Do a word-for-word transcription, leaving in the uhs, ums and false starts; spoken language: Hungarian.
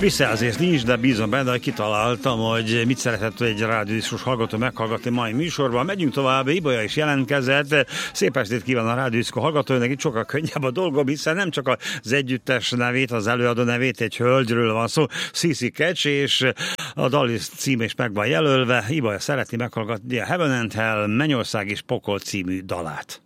Vissza azért nincs, de bízom benne, hogy kitaláltam, hogy mit szeretett egy rádiódiszkos hallgató meghallgatni mai műsorban. Megyünk tovább, Ibolya is jelentkezett. Szép estét kíván a rádiódiszkó hallgatónak, itt sokkal könnyebb a dolgom, hiszen nem csak az együttes nevét, az előadó nevét, egy hölgyről van szó, Sissy Catch, és a dal cím is meg van jelölve. Ibolya szereti meghallgatni a Heaven and Hell, Mennyország és Pokol című dalát.